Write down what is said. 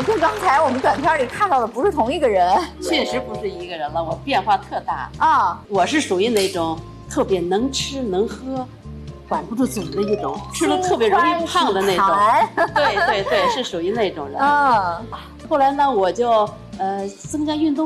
跟刚才我们短片里看到的不是同一个人。 确实不是一个人了，我变化特大啊！ 我是属于那种特别能吃能喝，管不住嘴的一种，吃了特别容易胖的那种。对对对，是属于那种人。 嗯， 后来呢，我就增加运动